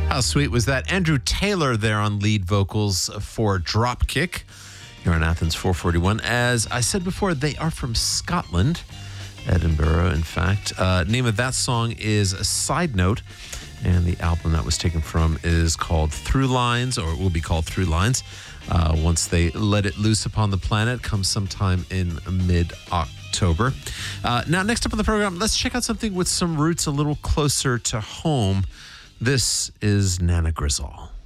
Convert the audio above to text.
How sweet was that? Andrew Taylor there on lead vocals for Dropkick here on Athens 441. As I said before, they are from Scotland, Edinburgh, in fact. Name of that song is A Side Note, and the album that was taken from is called Through Lines, or it will be called Through Lines, once they let it loose upon the planet, comes sometime in mid-October. Now, next up on the program, let's check out something with some roots a little closer to home. This is Nana Grizzle.